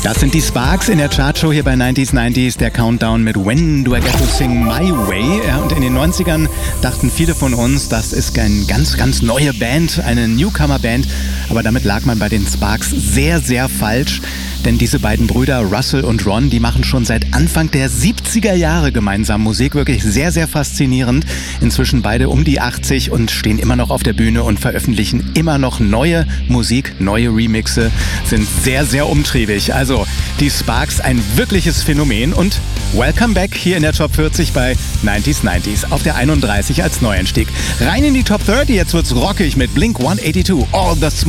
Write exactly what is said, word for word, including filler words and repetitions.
Das sind die Sparks in der Chartshow hier bei neunzig neunzig, der Countdown mit When Do I Get to Sing My Way. Ja, und in den neunzigern dachten viele von uns, das ist eine ganz, ganz neue Band, eine Newcomer-Band. Aber damit lag man bei den Sparks sehr, sehr falsch. Denn diese beiden Brüder, Russell und Ron, die machen schon seit Anfang der siebziger Jahre gemeinsam Musik. Wirklich sehr, sehr faszinierend. Inzwischen beide um die achtzig und stehen immer noch auf der Bühne und veröffentlichen immer noch neue Musik, neue Remixe, sind sehr, sehr umtriebig. Also die Sparks, ein wirkliches Phänomen. Und welcome back hier in der Top vierzig bei neunzig neunzig auf der einunddreißig als Neueinstieg. Rein in die Top dreißig, jetzt wird's rockig mit Blink hundertzweiundachtzig, All the